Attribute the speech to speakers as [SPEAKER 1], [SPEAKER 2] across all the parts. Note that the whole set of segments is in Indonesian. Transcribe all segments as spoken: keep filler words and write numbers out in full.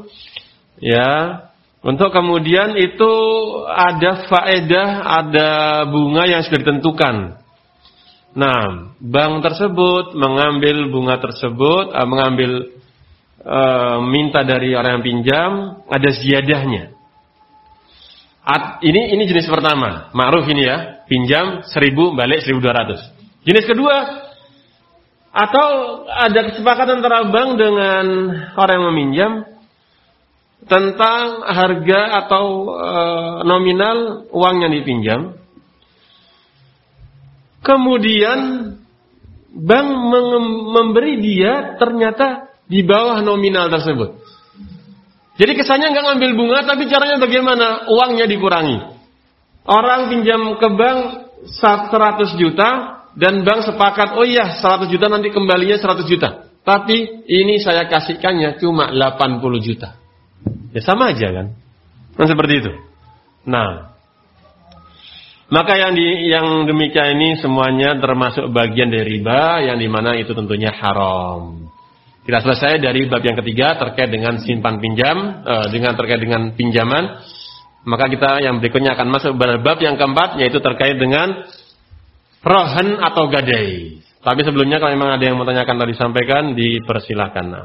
[SPEAKER 1] Ya, untuk kemudian itu ada faedah, ada bunga yang sudah ditentukan. Nah, bank tersebut mengambil bunga tersebut, uh, mengambil uh, minta dari orang yang pinjam, ada ziyadahnya. At, ini ini jenis pertama, ma'ruf ini ya, pinjam seribu balik seribu dua ratus. Jenis kedua, atau ada kesepakatan antara bank dengan orang yang meminjam tentang harga atau e, nominal uang yang dipinjam. Kemudian bank menge- memberi dia ternyata di bawah nominal tersebut. Jadi kesannya nggak ngambil bunga, tapi caranya bagaimana? Uangnya dikurangi. Orang pinjam ke bank seratus juta dan bank sepakat, oh iya seratus juta nanti kembalinya seratus juta. Tapi ini saya kasihkannya cuma delapan puluh juta. Ya sama aja kan? Kan seperti itu. Nah, maka yang di, yang demikian ini semuanya termasuk bagian dari riba, yang dimana itu tentunya haram. Kita selesai dari bab yang ketiga terkait dengan simpan pinjam, eh, dengan terkait dengan pinjaman. Maka kita yang berikutnya akan masuk pada bab yang keempat, yaitu terkait dengan rohan atau gadai. Tapi sebelumnya kalau memang ada yang mau tanyakan tadi sampaikan, dipersilakan. Nah,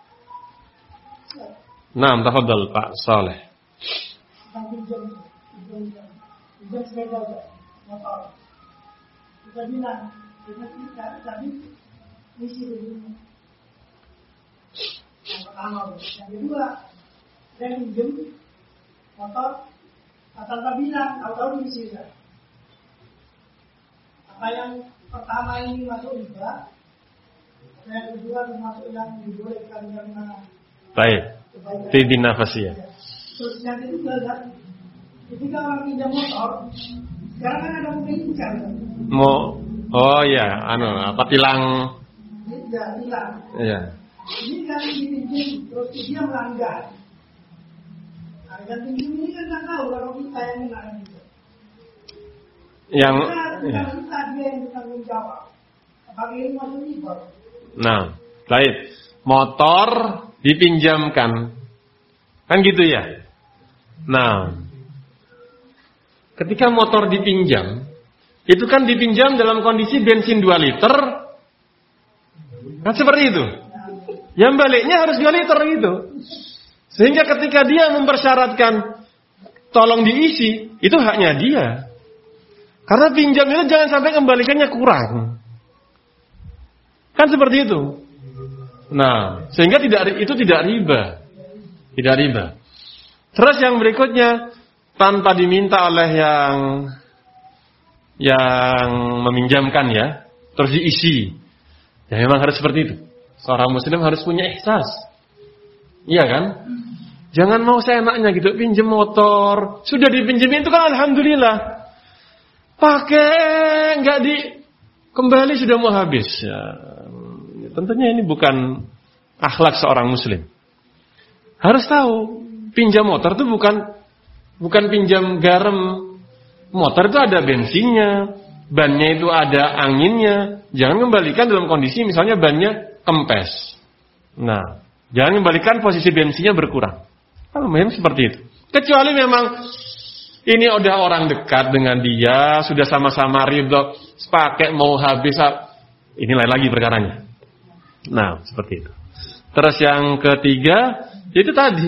[SPEAKER 1] nah tafadhol Pak Saleh.
[SPEAKER 2] Yang pertama, yang kedua, saya pinjam motor, tanpa bilang, tahu-tahu diisi ya. Apa yang pertama ini masuk riba, yang kedua termasuk yang dibolehkan karena
[SPEAKER 1] baik, fi nafasiyah.
[SPEAKER 2] Terus yang kedua kan, ketika orang pinjam motor, sekarang kan ada mengincar.
[SPEAKER 1] Mau, oh ya, anu apa tilang?
[SPEAKER 2] Ya, tilang.
[SPEAKER 1] Iya.
[SPEAKER 2] Ini kan dipinjam, terus dia melanggar. Harga pinjam ini kan nggak tahu kalau kita yang menang juga.
[SPEAKER 1] Yang
[SPEAKER 2] kita,
[SPEAKER 1] ya.
[SPEAKER 2] kita dia yang bertanggung jawab. Bagi ini masuk riba.
[SPEAKER 1] Nah, baik. Motor dipinjamkan, kan gitu ya. Nah, ketika motor dipinjam, itu kan dipinjam dalam kondisi bensin dua liter, kan seperti itu. Yang baliknya harus dua liter gitu. Sehingga ketika dia mempersyaratkan tolong diisi, itu haknya dia. Karena pinjam itu jangan sampai kembalikannya kurang. Kan seperti itu. Nah, sehingga tidak itu tidak riba. Tidak riba. Terus yang berikutnya, tanpa diminta oleh yang yang meminjamkan ya, terus diisi. Ya memang harus seperti itu. Seorang muslim harus punya ihsas. Iya kan? Jangan mau seenaknya gitu, pinjam motor. Sudah dipinjemin itu kan alhamdulillah. Pakai enggak di kembali sudah mau habis. Ya, tentunya ini bukan akhlak seorang muslim. Harus tahu, pinjam motor itu bukan bukan pinjam garam. Motor itu ada bensinnya, bannya itu ada anginnya. Jangan kembalikan dalam kondisi misalnya bannya kempes. Nah, jangan kembalikan posisi bensinnya berkurang. Kalau memang seperti itu. Kecuali memang ini udah orang dekat dengan dia, sudah sama-sama ridho, sepaket mau habis, ini lain lagi perkaranya. Nah, seperti itu. Terus yang ketiga, itu tadi.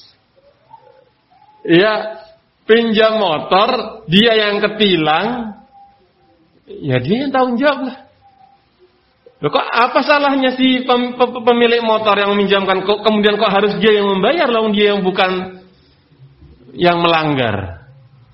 [SPEAKER 1] Ya, pinjam motor, dia yang ketilang, ya dia yang tanggung jawab lah. Loh, kok apa salahnya si pem, pem, pemilik motor yang meminjamkan, kok kemudian kok harus dia yang membayar, lalu dia yang bukan yang melanggar?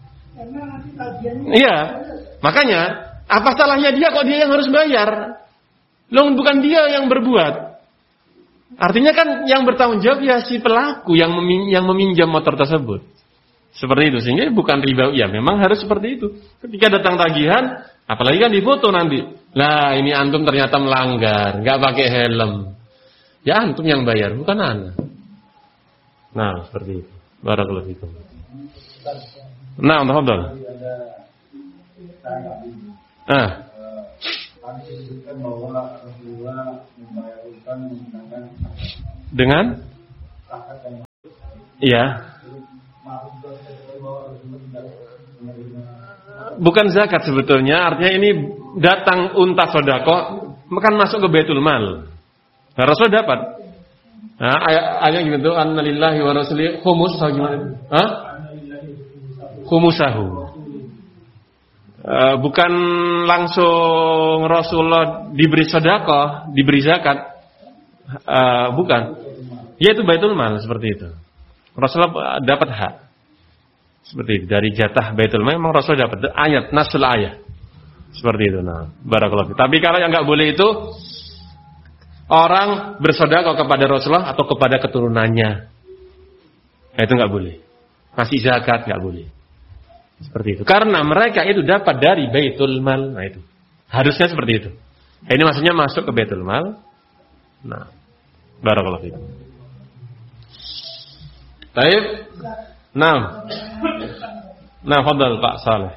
[SPEAKER 1] Iya, makanya apa salahnya dia kok dia yang harus bayar? Loh, bukan dia yang berbuat. Artinya kan yang bertanggung jawab ya si pelaku yang memin, yang meminjam motor tersebut. Seperti itu, sehingga bukan riba. Ya memang harus seperti itu. Ketika datang tagihan, apalagi kan difoto nanti. Lah ini antum ternyata melanggar, nggak pakai helm. Ya antum yang bayar, bukan ana. Nah seperti itu. Barakallahu fikum. Nah, tafadhol. Ah. Dengan Iya. Bukan zakat sebetulnya, artinya ini datang unta sedekah, makan masuk ke Baitul Mal. Nah, Rasul dapat. Nah, ayat gitu, annalillahi wa rasulihi khumus atau gimana? Hah? Khumusahu. Uh, bukan langsung Rasulullah diberi sedekah, diberi zakat. Uh, bukan. Ya itu Baitul Mal seperti itu. Rasulullah dapat hak. Seperti itu. Dari jatah Baitul Mal memang Rasul dapat ayat, nasul ayat. Seperti itu. Nah, barakallahu. Tapi kalau yang enggak boleh itu orang bersedekah kepada Rasulullah atau kepada keturunannya. Nah, itu enggak boleh. Kasih zakat enggak boleh. Seperti itu. Karena mereka itu dapat dari Baitul Mal. Nah, itu. Harusnya seperti itu. Nah, ini maksudnya masuk ke Baitul Mal. Nah, barakallahu fiikum. Baik. Nah. Nah, fadhal Pak Saleh.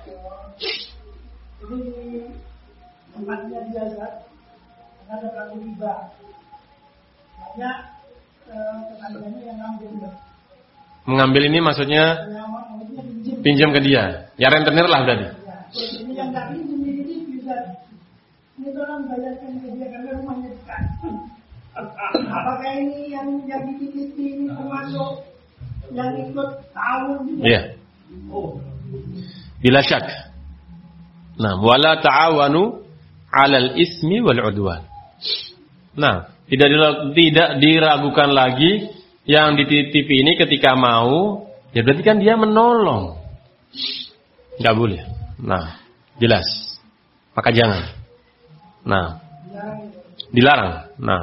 [SPEAKER 2] Ini tempatnya biasa, ada pelaku riba. Hanya tetangganya yang ngambil.
[SPEAKER 1] Mengambil ini maksudnya pinjam ke dia. Ya rentenir lah tadi.
[SPEAKER 2] Ya, ini yang nggak pinjam ini bisa. Ini orang bayarkan ke dia karena rumahnya dekat. Apakah ini yang yang dititipi ini termasuk yang ikut tahun juga?
[SPEAKER 1] Iya.
[SPEAKER 2] Oh.
[SPEAKER 1] Bila syak. Nah, wala ta'awanu 'alal ismi wal 'udwan. Nah, tidak tidak diragukan lagi yang dititipi ini ketika mau, ya berarti kan dia menolong. Enggak boleh. Nah, jelas. Maka jangan. Nah, dilarang. Nah.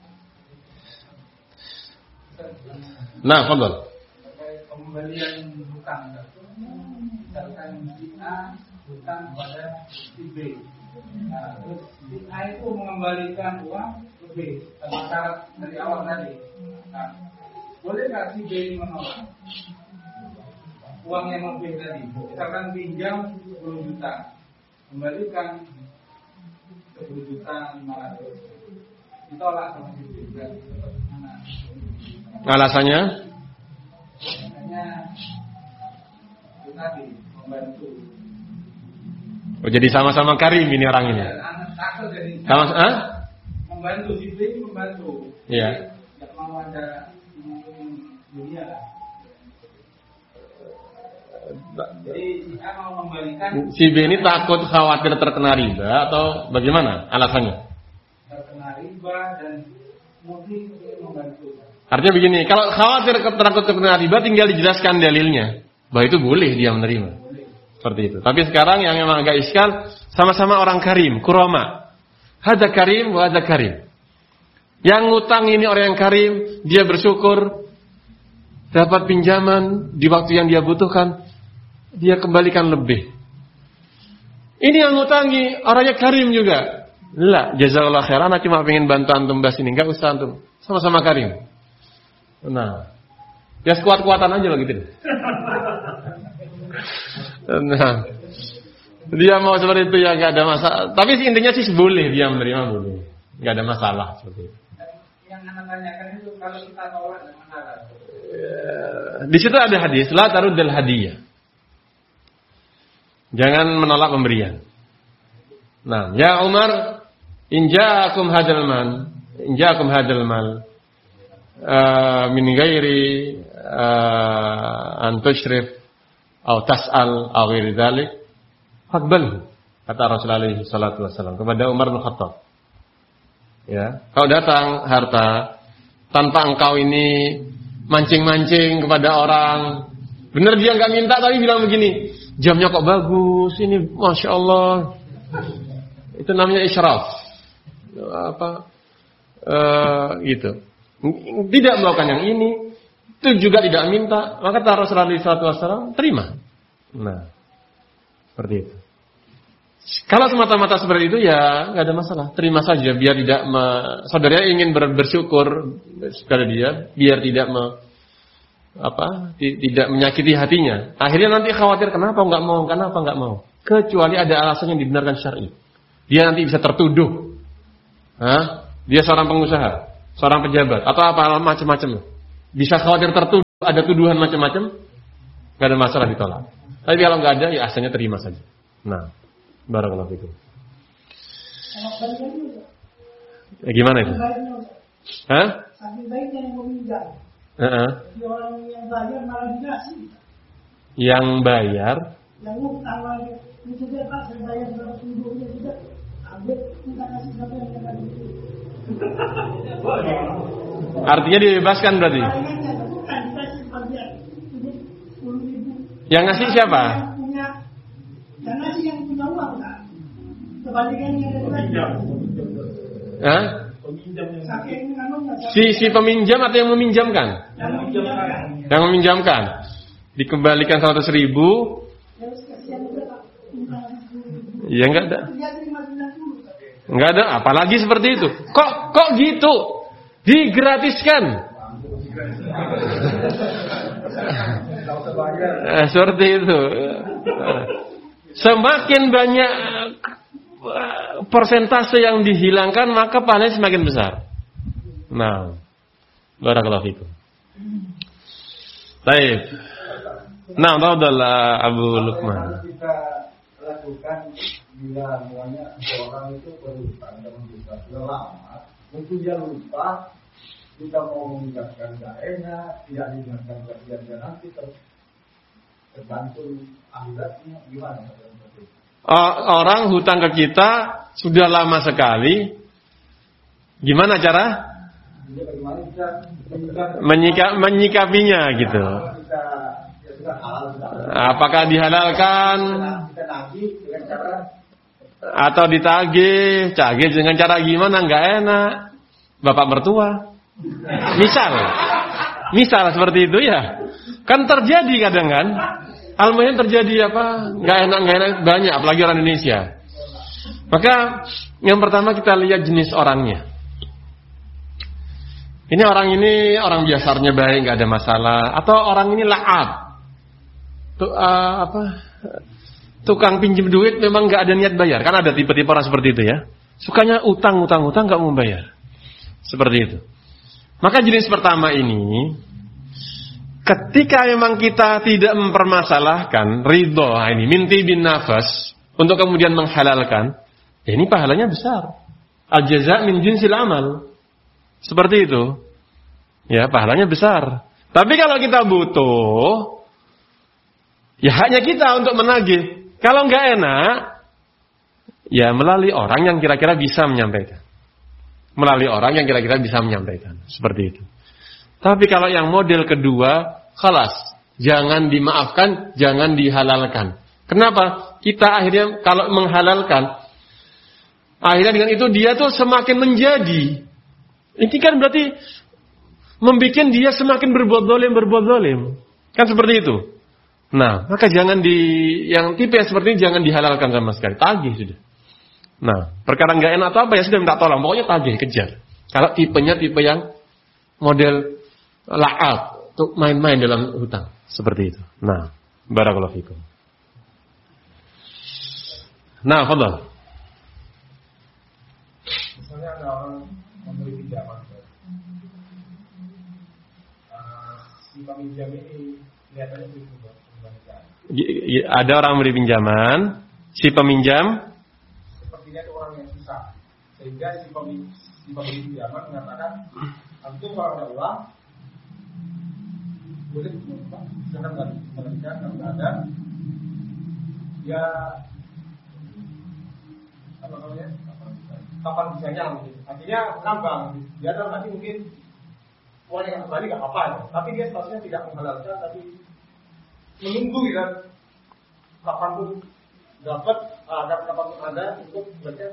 [SPEAKER 1] Nah, fadhal.
[SPEAKER 3] Pembelian hutang, misalkan si A hutang pada si B. Nah, terus si A itu mengembalikan uang ke B tanpa syarat dari awal tadi. Nah, boleh nggak si B ini menolak uang yang mau B tadi? Misalkan pinjam sepuluh juta, kembalikan sepuluh juta lima ratus, ditolak sama si B. Nah,
[SPEAKER 1] alasannya?
[SPEAKER 3] Makanya itu tadi membantu.
[SPEAKER 1] Oh, jadi sama-sama karim ini orang ini.
[SPEAKER 3] Takut jadi
[SPEAKER 1] Sama ah?
[SPEAKER 3] membantu si B membantu.
[SPEAKER 1] Iya.
[SPEAKER 3] Tidak mau ada dunia lah. Jadi si A mau membalikan.
[SPEAKER 1] Si B ini takut khawatir terkena riba atau bagaimana alasannya?
[SPEAKER 3] Terkena riba dan mungkin membantu.
[SPEAKER 1] Artinya begini, kalau khawatir takut terkena riba tinggal dijelaskan dalilnya. Bahwa itu boleh dia menerima.
[SPEAKER 3] Boleh.
[SPEAKER 1] Seperti itu. Tapi sekarang yang memang agak iskal, sama-sama orang karim, kurama. Hada karim wa hada karim. Yang ngutang ini orang yang karim, dia bersyukur dapat pinjaman di waktu yang dia butuhkan, dia kembalikan lebih. Ini yang ngutangi orangnya karim juga. La, jazakallah khairan, aku cuma pengen bantu antum bahas ini, enggak usah antum. Sama-sama karim. Nah, ya sekuat-kuatan aja lah gitu. Nah, dia mau seperti itu ya nggak ada masalah. Tapi intinya sih boleh dia menerima boleh, nggak ada masalah seperti itu.
[SPEAKER 3] Yang anda tanyakan itu kalau kita tolak ada masalah.
[SPEAKER 1] Di situ ada hadis, la taruddal hadiyah. Jangan menolak pemberian. Nah, ya Umar, in ja'akum hadzal mal, in ja'akum hadzal mal. Uh, min ghairi uh, an tushrif atau tas'al atau ghairi dzalik faqbalhu, kata Rasulullah sallallahu alaihi wasallam kepada Umar bin Khattab. Ya, kalau datang harta tanpa engkau ini mancing-mancing kepada orang, benar dia enggak minta tapi bilang begini, jamnya kok bagus ini, masya Allah, itu namanya israf. Apa uh, gitu. Tidak melakukan yang ini, itu juga tidak minta, maka kata Rasulullah shallallahu alaihi wasallam terima. Nah, seperti itu. Kalau semata-mata seperti itu ya nggak ada masalah, terima saja biar tidak me, saudara ingin ber, bersyukur kepada dia, biar tidak me, apa, t- tidak menyakiti hatinya. Akhirnya nanti khawatir kenapa nggak mau, kenapa nggak mau. Kecuali ada alasan yang dibenarkan syar'i. Dia nanti bisa tertuduh, Hah? Dia seorang pengusaha, seorang pejabat atau apa macam-macam, bisa khawatir tertuduh. ada tuduhan macam-macam, nggak ada masalah ditolak. Tapi kalau nggak ada, ya asalnya terima saja. Nah, barakallahu fikum. Ya, gimana itu? Hah?
[SPEAKER 2] Saking baiknya yang meminjam.
[SPEAKER 1] Uh-uh.
[SPEAKER 2] Jadi orang yang bayar malah dikasih.
[SPEAKER 1] Yang bayar?
[SPEAKER 2] Yang utang lagi. Ini juga Pak, saya bayar berapa ribunya juga. Ambil, minta kasih berapa yang yang lagi.
[SPEAKER 1] Artinya dibebaskan berarti?
[SPEAKER 2] Bayangannya, bukan dikasih bagian. Jadi sepuluh ribu.
[SPEAKER 1] Yang ngasih siapa?
[SPEAKER 2] Yang punya, yang ngasih yang punya uang kan. Kebalikannya dari bagian.
[SPEAKER 1] Hah?
[SPEAKER 2] Saking anunya.
[SPEAKER 1] Si si peminjam atau yang meminjamkan?
[SPEAKER 2] Yang meminjamkan.
[SPEAKER 1] Yang meminjamkan. Dikembalikan seratus ribu. Ya enggak ada. Enggak ada, apalagi seperti itu. Kok kok gitu? Digratiskan. eh, seperti itu. Semakin banyak persentase yang dihilangkan, maka pahalanya semakin besar. Nah, barakallahu fikum. Baik. Nah, adalah Abu Luqman.
[SPEAKER 4] Kita lakukan bila mulanya seorang itu berhutang dan bisa lama, mungkin dia lupa, kita mau mengingatkan gak enak, tidak diingatkan kejadian nanti tergantung akhiratnya gimana?
[SPEAKER 1] Orang hutang ke kita sudah lama sekali, gimana cara Menyika, menyikapinya gitu? Apakah dihalalkan atau ditagih? Tagih dengan cara gimana? Nggak enak. Bapak mertua. Misal, misal seperti itu ya. Kan terjadi kadang kan. Almuhim terjadi apa? Nggak enak, nggak enak banyak. Apalagi orang Indonesia. Maka yang pertama kita lihat jenis orangnya. Ini orang ini orang biasanya baik, nggak ada masalah. Atau orang ini la'ab. Tuh, uh, apa tukang pinjam duit memang nggak ada niat bayar, kan ada tipe-tipe orang seperti itu ya, sukanya utang utang utang nggak mau bayar, seperti itu. Maka jenis pertama ini, ketika memang kita tidak mempermasalahkan ridho ini minti bin nafas untuk kemudian menghalalkan, ya ini pahalanya besar. Al jaza min jinsil amal, seperti itu ya, pahalanya besar. Tapi kalau kita butuh, ya haknya kita untuk menagih. Kalau nggak enak, ya melalui orang yang kira-kira bisa menyampaikan. Melalui orang yang kira-kira bisa menyampaikan. Seperti itu. Tapi kalau yang model kedua, khalas. Jangan dimaafkan, jangan dihalalkan. Kenapa? Kita akhirnya kalau menghalalkan, akhirnya dengan itu dia tuh semakin menjadi. Ini kan berarti membuat dia semakin berbuat zalim, berbuat zalim. Kan seperti itu. Nah, maka jangan di yang tipe yang seperti ini jangan dihalalkan sama sekali. Tagih sudah. Nah, perkara nggak enak atau apa ya sudah minta tolong. Pokoknya tagih, kejar. Kalau tipenya tipe yang model la'ab, untuk main-main dalam hutang, seperti itu. Nah, barakallahu fikum. Nah, fadhal.
[SPEAKER 4] Misalnya ada orang memberi pinjaman, uh, si peminjam ini kelihatannya berubah.
[SPEAKER 1] Ada orang memberi pinjaman, si peminjam
[SPEAKER 4] sepertinya itu orang yang susah, sehingga si pemberi, si pemberi pinjaman mengatakan, antum kalau ada uang boleh silakan balikan, kalau tidak ada ya apa namanya kapan bisanya, artinya menambah. Dia tahu nanti mungkin uang yang kembali nggak apa-apa, tapi dia seharusnya tidak menghalalkan, tapi menunggu kan kapanpun dapat, ada kapanpun ada untuk baca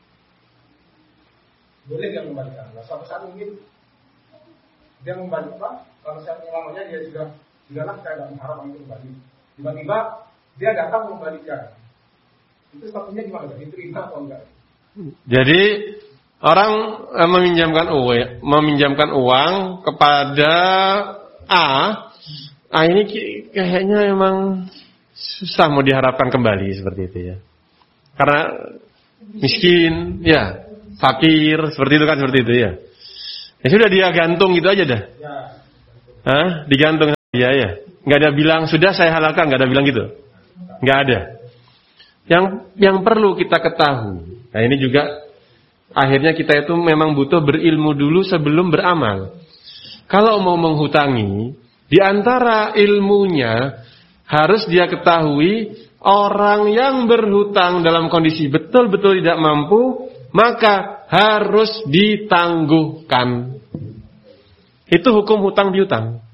[SPEAKER 4] boleh dia membalikan. Nah, suatu saat mungkin dia membalik apa? Kalau saat lamanya dia sudah sudahlah saya tidak mengharap untuk kembali. Tiba-tiba dia datang membalikan. Itu statusnya gimana? Diterima atau enggak?
[SPEAKER 1] Jadi orang eh, meminjamkan uang, meminjamkan uang kepada A. Ah ini kayaknya memang susah mau diharapkan kembali seperti itu ya. Karena miskin, ya, fakir, seperti itu kan seperti itu ya. Ya sudah dia gantung gitu aja dah. Hah? Digantung. Iya ya, nggak ada bilang sudah saya halalkan, nggak ada bilang gitu, nggak ada. Yang yang perlu kita ketahui, nah ini juga akhirnya kita itu memang butuh berilmu dulu sebelum beramal. Kalau mau menghutangi, di antara ilmunya harus dia ketahui orang yang berhutang dalam kondisi betul-betul tidak mampu, maka harus ditangguhkan. Itu hukum hutang piutang.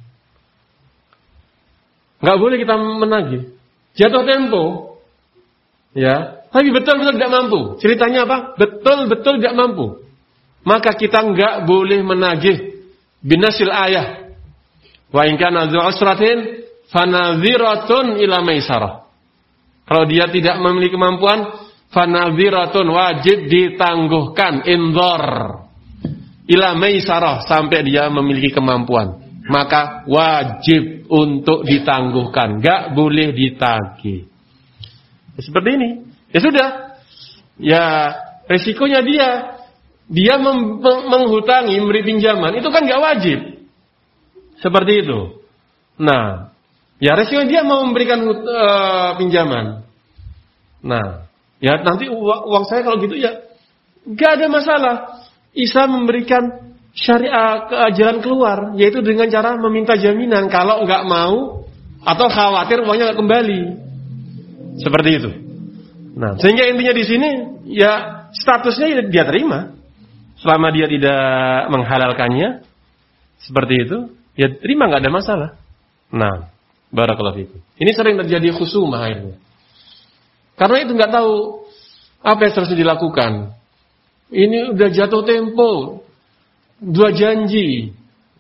[SPEAKER 1] Nggak boleh kita menagih. Jatuh tempo. Ya, tapi betul-betul tidak mampu. Ceritanya apa? Betul-betul tidak mampu. Maka kita nggak boleh menagih binasil ayah. Wa in kana dzu usratin fanadhiratun ila maisarah. Kalau dia tidak memiliki kemampuan, fanadhiratun wajib ditangguhkan indhar ila maisarah sampai dia memiliki kemampuan. Maka wajib untuk ditangguhkan, nggak boleh ditagih. Seperti ini, ya sudah. Ya resikonya dia, dia mem- menghutangi, memberi pinjaman, itu kan nggak wajib. Seperti itu. Nah, ya resikonya dia mau memberikan uh, pinjaman. Nah, ya nanti uang, uang saya kalau gitu ya nggak ada masalah. Isa memberikan syariah ke jalan keluar, yaitu dengan cara meminta jaminan kalau nggak mau atau khawatir uangnya nggak kembali. Seperti itu. Nah, sehingga intinya di sini ya statusnya dia terima selama dia tidak menghalalkannya. Seperti itu, ya terima, nggak ada masalah. Nah, barakallahu fikum. Ini sering terjadi khusumah akhirnya. Karena itu nggak tahu apa yang harus dilakukan. Ini udah jatuh tempo. Dua janji,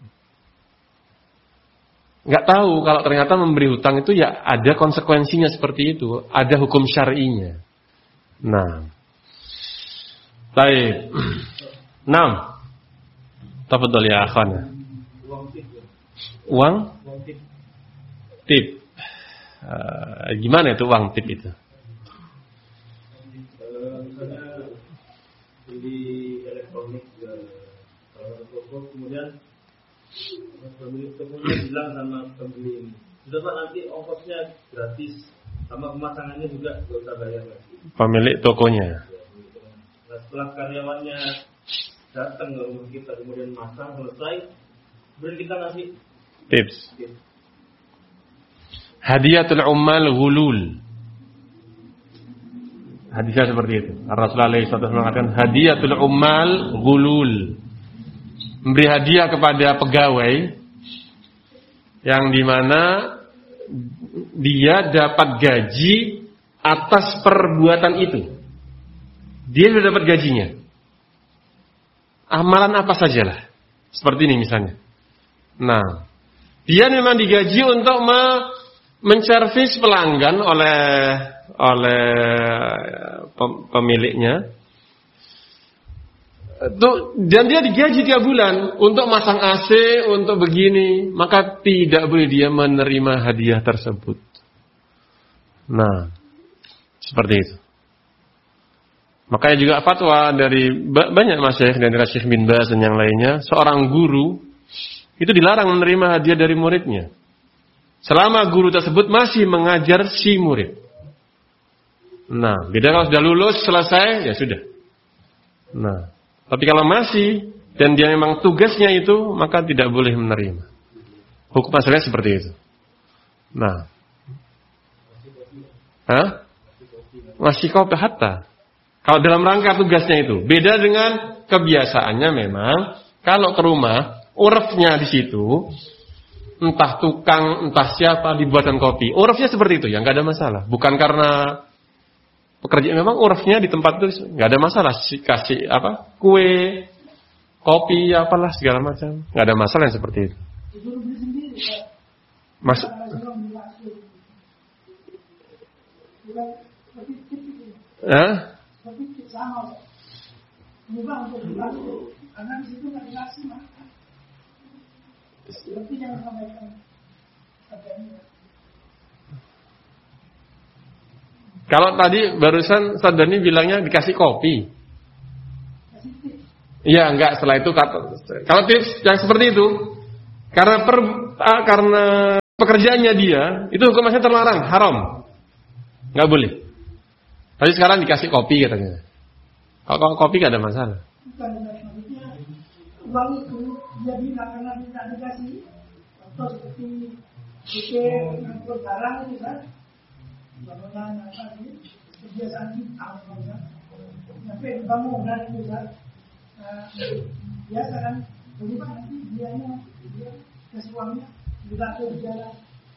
[SPEAKER 1] nggak tahu kalau ternyata memberi hutang itu ya ada konsekuensinya seperti itu, ada hukum syar'inya. Nah, baik, enam, tafadhol ya akhana. Uang tip, uh, gimana itu uang tip itu?
[SPEAKER 4] Di elektronik. Kemudian pemilik tokonya bilang sama pembeli ini, sudah Pak, nanti ongkosnya gratis, sama pemasangannya juga nggak usah bayar lagi.
[SPEAKER 1] Pemilik tokonya.
[SPEAKER 4] Nah, setelah karyawannya datang ke rumah kita kemudian masang selesai, kemudian kita ngasih
[SPEAKER 1] tips. tips. Hadiyatul ummal ghulul. Hadisnya seperti itu. Rasulullah shallallahu alaihi wasallam mengatakan hadiyatul ummal ghulul. Memberi hadiah kepada pegawai yang dimana dia dapat gaji atas perbuatan itu. Dia sudah dapat gajinya. Amalan apa sajalah. Seperti ini misalnya. Nah, dia memang digaji untuk me- menservis pelanggan oleh oleh pemiliknya. Tuh, dan dia digaji tiap bulan untuk masang A C, untuk begini, maka tidak boleh dia menerima hadiah tersebut. Nah, seperti itu. Makanya juga fatwa dari banyak masyayikh dan dari Syekh bin Baz dan yang lainnya, seorang guru itu dilarang menerima hadiah dari muridnya selama guru tersebut masih mengajar si murid. Nah, beda kalau sudah lulus, selesai, ya sudah. Nah, tapi kalau masih dan dia memang tugasnya itu, maka tidak boleh menerima. Hukum asalnya seperti itu. Nah, hah? Masih kopi hatta. Kalau dalam rangka tugasnya itu, beda dengan kebiasaannya memang. Kalau ke rumah, urfnya di situ, entah tukang, entah siapa dibuatkan kopi. Urfnya seperti itu, ya nggak ada masalah. Bukan karena pekerjaan, memang urfnya di tempat itu nggak ada masalah. Kasih apa? Kue, kopi, apalah segala macam, nggak ada masalah yang seperti itu. Mas, Hah?
[SPEAKER 2] Karena di situ nggak dikasih makan. Tapi jangan sampaikan harganya.
[SPEAKER 1] Kalau tadi barusan Sadani bilangnya dikasih kopi. Iya, enggak, setelah itu kata, kalau tips yang seperti itu karena per, karena pekerjaannya dia, itu hukumnya terlarang, haram. Nggak boleh. Tapi sekarang dikasih kopi katanya. Kalau kopi nggak ada masalah.
[SPEAKER 2] Bukan, maksudnya uang itu dia bilang karena tidak dikasih, atau seperti pikir ngangkut barang itu kan, bangunan apa sih, kebiasaan kita, kan, tapi bangunan itu kan, biasa kan, bagaimana nanti dianya, dia kasih uangnya, juga berjalan.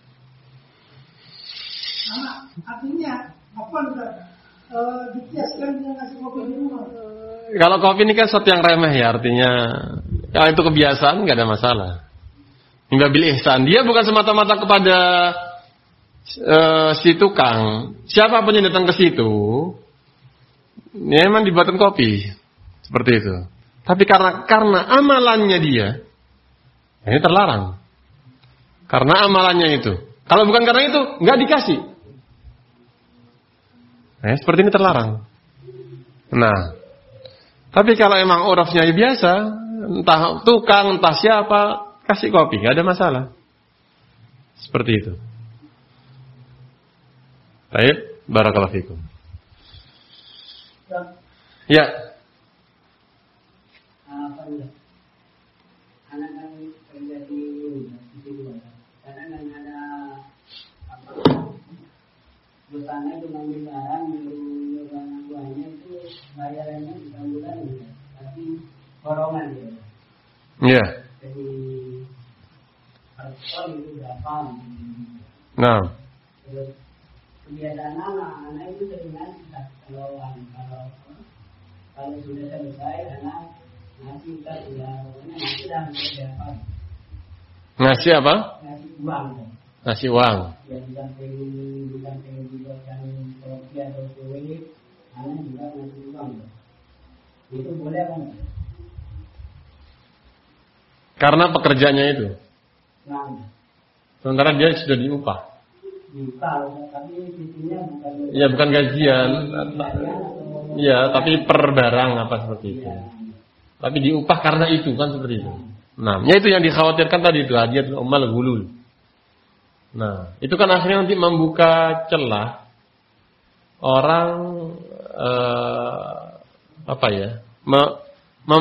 [SPEAKER 2] Sama, artinya apa enggak e, dikiaskan dengan ngasih kopi di rumah.
[SPEAKER 1] Kalau kopi ini kan sesuatu yang remeh ya, artinya kalau itu kebiasaan nggak ada masalah. Hingga bil ihsan, dia bukan semata-mata kepada e, si tukang. Siapapun yang datang ke situ, ya memang dibuatkan kopi seperti itu. Tapi karena karena amalannya dia, ini terlarang. Karena amalannya itu. Kalau bukan karena itu, nggak dikasih. Nah, seperti ini terlarang. Nah, tapi kalau emang urafnya biasa, entah tukang, entah siapa, kasih kopi, nggak ada masalah. Seperti itu. Baik, barakallahu fikum. Ya.
[SPEAKER 5] Apa ya? Anak kan kerja di rumah, kadang kan ada apa? Butana itu ngambil barang, nyuruh anak buahnya itu bayarannya bukan bulan, tapi borongan dia.
[SPEAKER 1] Iya.
[SPEAKER 5] Jadi per ton itu berapa?
[SPEAKER 1] Nah.
[SPEAKER 5] Terus kebiasaan anak, anak itu sering ngasih kalau kalau kalau sudah selesai anak ngasih kita sudah pokoknya ngasih dah berapa?
[SPEAKER 1] Ngasih apa?
[SPEAKER 5] Ngasih uang.
[SPEAKER 1] Ngasih uang.
[SPEAKER 5] Ya bukan pengen bukan pengen dibuatkan kopi atau kue, anak juga ngasih uang. Itu boleh apa enggak?
[SPEAKER 1] Karena pekerjaannya itu.
[SPEAKER 5] Nah.
[SPEAKER 1] Sementara dia sudah diupah.
[SPEAKER 5] Diupah, tapi intinya bukan.
[SPEAKER 1] Iya, bukan gajian. Iya, tapi per barang apa seperti itu. Ya. Tapi diupah karena itu kan seperti itu. Nah, ya itu yang dikhawatirkan tadi itu hadiah umal gulul. Nah, itu kan akhirnya nanti membuka celah orang eh, apa ya? Mem, mem,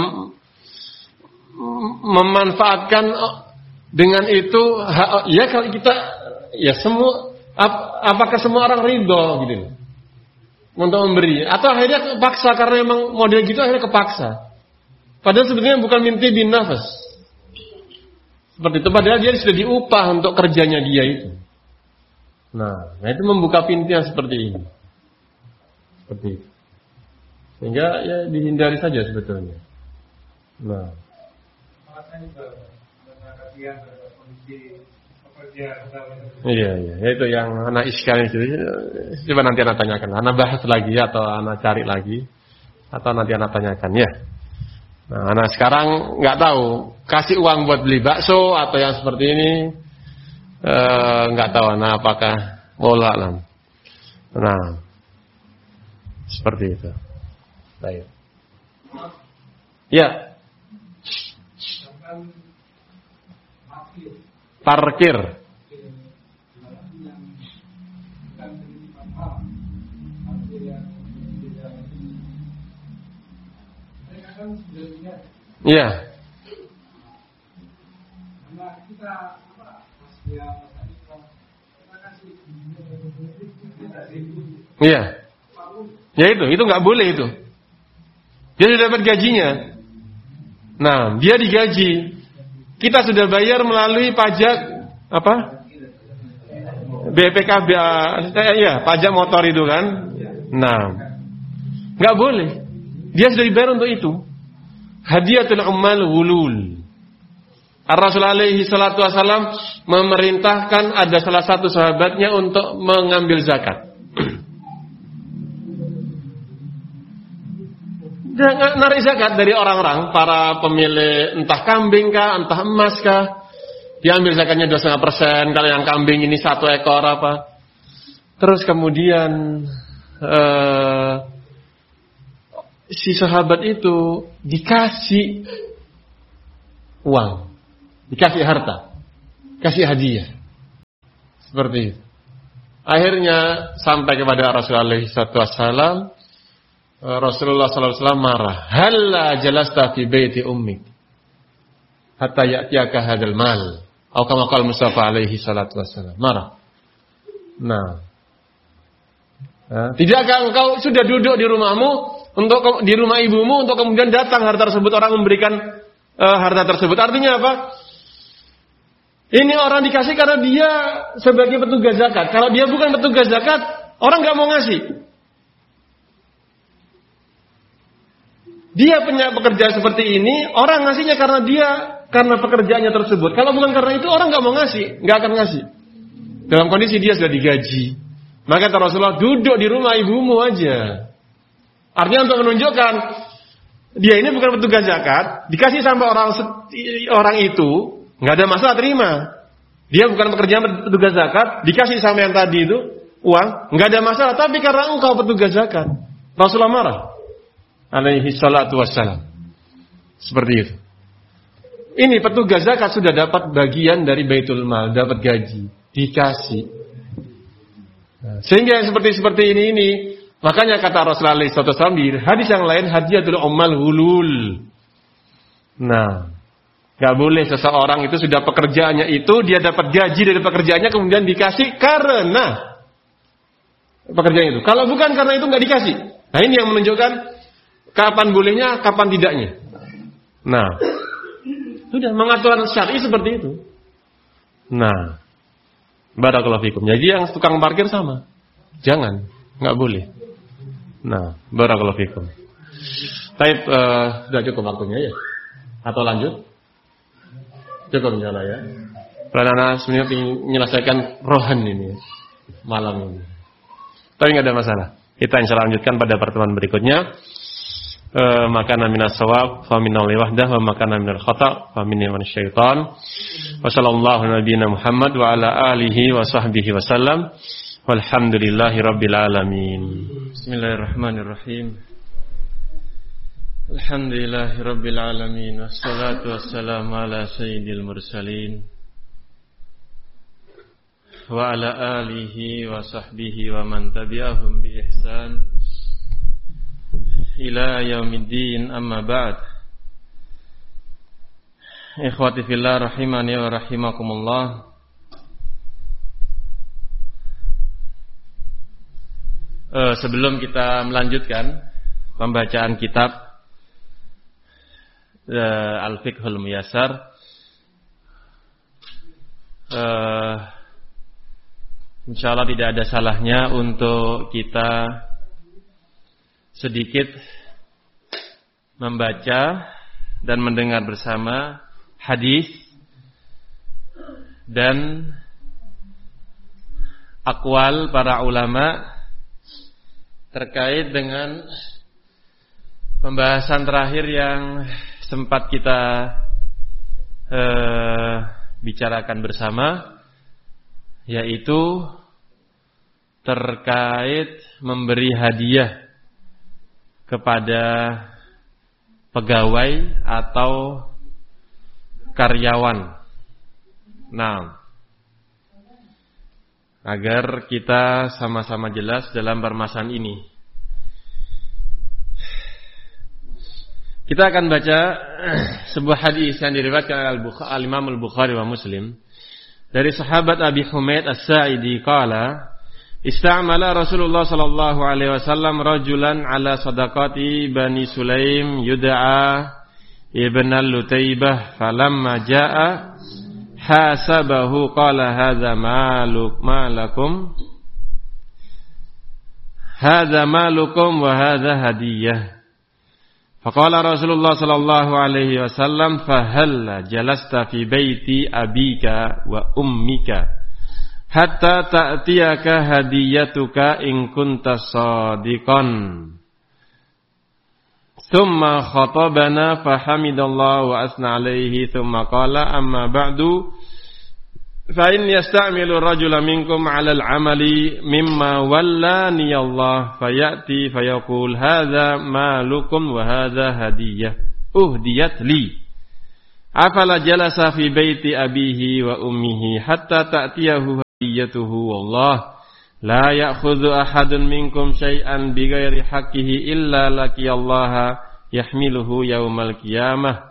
[SPEAKER 1] memanfaatkan dengan itu ya kalau kita ya semua ap, apakah semua orang ridho gitu untuk memberi atau akhirnya kepaksa karena memang model gitu akhirnya kepaksa. Padahal sebetulnya bukan minti bin nafas. Seperti itu padahal dia sudah diupah untuk kerjanya dia itu. Nah, nah itu membuka pintu yang seperti ini. Seperti itu. Sehingga ya dihindari saja sebetulnya. Nah. Iya, iya. Itu yang anak iskal itu. Coba nanti anak tanyakan. Anak bahas lagi atau anak cari lagi. Atau nanti anak tanyakan ya. Nah, anak sekarang nggak tahu kasih uang buat beli bakso atau yang seperti ini nggak e, tahu anak apakah wallah alam. Nah, seperti itu. Baik. Ya. Parkir. Iya. Iya. Ya itu, itu nggak boleh itu. Dia sudah dapat gajinya. Nah, dia digaji. Kita sudah bayar melalui pajak apa? B P K B, eh, ya, pajak motor itu kan. Nah, nggak boleh. Dia sudah dibayar untuk itu. Hadiatul ummal ghulul. Ar-Rasul alaihi salatu wasallam memerintahkan ada salah satu sahabatnya untuk mengambil zakat. Dia narik zakat dari orang-orang, para pemilik entah kambing kah, entah emas kah. Dia ambil zakatnya dua koma lima persen, kalau yang kambing ini satu ekor apa. Terus kemudian eh, si sahabat itu dikasih uang, dikasih harta, kasih hadiah. Seperti itu. Akhirnya sampai kepada Rasulullah shallallahu alaihi wasallam. Rasulullah shallallahu alaihi wasallam marah. Halla jalasta fi baiti ummik hatta ya'tiyaka hadzal mal. Atau kama qala Mustafa alaihi salatu wasallam. Marah. Nah. Nah, tidakkah engkau sudah duduk di rumahmu untuk di rumah ibumu untuk kemudian datang harta tersebut, orang memberikan uh, harta tersebut. Artinya apa? Ini orang dikasih karena dia sebagai petugas zakat. Kalau dia bukan petugas zakat, orang nggak mau ngasih. Dia punya pekerjaan seperti ini, orang ngasihnya karena dia karena pekerjaannya tersebut. Kalau bukan karena itu, orang nggak mau ngasih, nggak akan ngasih. Dalam kondisi dia sudah digaji, maka kata Rasulullah, duduk di rumah ibumu aja. Artinya untuk menunjukkan dia ini bukan petugas zakat, dikasih sampai orang orang itu nggak ada masalah, terima. Dia bukan pekerjaan petugas zakat, dikasih sama yang tadi itu uang, nggak ada masalah. Tapi karena engkau petugas zakat, Rasulullah marah. Alaihi salatu wassalam. Seperti itu. Ini petugas zakat sudah dapat bagian dari Baitul Mal, dapat gaji, dikasih. Nah, sehingga yang seperti-seperti ini ini, makanya kata Rasulullah shallallahu alaihi wasallam di hadis yang lain, hadiyatul ummal hulul. Nah, enggak boleh seseorang itu sudah pekerjaannya itu, dia dapat gaji dari pekerjaannya kemudian dikasih karena pekerjaan itu. Kalau bukan karena itu enggak dikasih. Nah, ini yang menunjukkan kapan bolehnya, kapan tidaknya. Nah, sudah mengaturan syar'i seperti itu. Nah, barakallahu fikum. Jadi yang tukang parkir sama. Jangan, enggak boleh. Nah, barakallahu fikum. Baik, uh, sudah cukup waktunya ya? Atau lanjut? Cukup insyaallah ya. Karena sebenarnya ingin menyelesaikan rohan ini malam ini. Tapi enggak ada masalah. Kita insyaallah lanjutkan pada pertemuan berikutnya. Uh, makana minas shawab fa minal wahdah wa makana minal khata' fa minni wa syaitan. Wa sallallahu nabiyana Muhammad wa ala alihi wa sahbihi wa sallam. Walhamdulillahi rabbil alamin. Bismillahirrahmanirrahim. Alhamdulillahi rabbil alamin. Wassalatu wassalamu ala sayyidil mursalin wa ala alihi wa sahbihi wa man tabi'ahum bi ihsan ila yaumiddin, amma ba'd. Ikhwati fillah rahimani wa rahimakumullah. Uh, sebelum kita melanjutkan pembacaan kitab uh, Al-Fiqhul Muyassar, uh, insyaallah tidak ada salahnya untuk kita sedikit membaca dan mendengar bersama hadis dan aqwal para ulama terkait dengan pembahasan terakhir yang sempat kita eh, bicarakan bersama, yaitu terkait memberi hadiah kepada pegawai atau karyawan. Nah, agar kita sama-sama jelas dalam permasalahan ini, kita akan baca sebuah hadis yang diriwayatkan oleh Al-Imam Al-Bukhari wa Muslim dari sahabat Abi Humaid As-Sa'idi qala Ista'mala Rasulullah sallallahu alaihi wasallam rajulan ala sadaqati Bani Sulaim yud'a Ibn al-Lutaybah falamma ja'a hasabahu qala hadza maluk malakum hadza malukum wa hadza hadiyah. Faqala Rasulullah sallallahu alaihi wasallam fahalla jalasta fi baiti abika wa ummika hatta ta'tiyaka hadiyatuka in kunta shadiqan. Thumma khatabana fahamidallahu wa asna alaihi thumma qala amma ba'du fa in yasta'milu rajula minkum 'ala al-'amali mimma wallani Allah fayati fayaqul hadza malukum wa hadza hadiyah uhdiyat li afala jalasa fi baiti abihi wa ummihi hatta ta'tiyahu iyatuhu wallah la ya'khudhu ahadun minkum syai'an bighairi haqqihi illa laqiyallaha yahmiluhu yaumal qiyamah.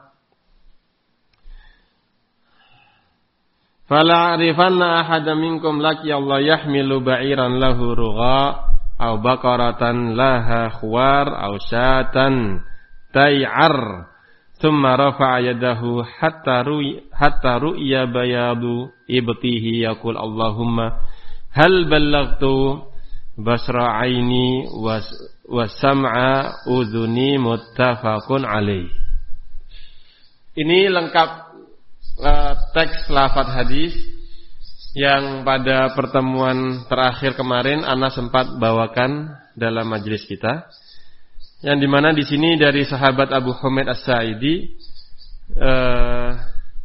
[SPEAKER 1] Fala arifanna ahadan minkum laqiyallaha yahmilu ba'iran lahu rugha aw baqaratan laha khuwar aw syatan tay'ar thumma rafa'a yadahu hatta ru'i hatta ru'ya bayadu ibtihi yaqul Allahumma hal ballaghtu basra aini was wa sam'a udhuni muttafaqun alaih. Ini lengkap uh, teks lafaz hadis yang pada pertemuan terakhir kemarin Ana sempat bawakan dalam majelis kita. Yang dimana di sini dari sahabat Abu Humaid As-Sa'idi, uh,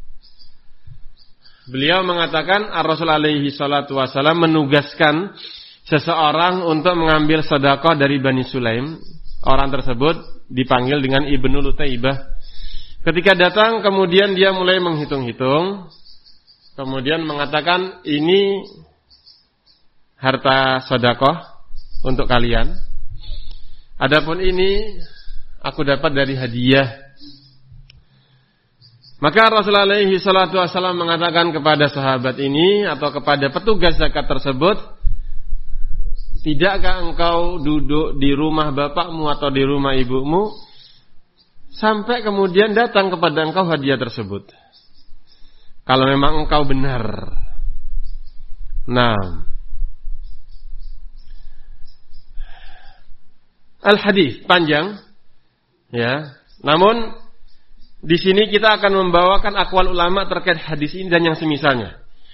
[SPEAKER 1] beliau mengatakan Ar-Rasul alaihi salatu wasallam menugaskan seseorang untuk mengambil sedekah dari Bani Sulaim. Orang tersebut dipanggil dengan Ibnu Lutaibah. Ketika datang kemudian dia mulai menghitung-hitung, kemudian mengatakan ini harta sedekah untuk kalian. Adapun ini aku dapat dari hadiah. Maka Rasulullah alaihi salatu wasallam mengatakan kepada sahabat ini atau kepada petugas zakat tersebut, tidakkah engkau duduk di rumah bapakmu atau di rumah ibumu sampai kemudian datang kepada engkau hadiah tersebut? Kalau memang engkau benar. Nah, al-hadis panjang, ya. Namun di sini kita akan membawakan aqwal ulama terkait hadis ini dan yang semisalnya.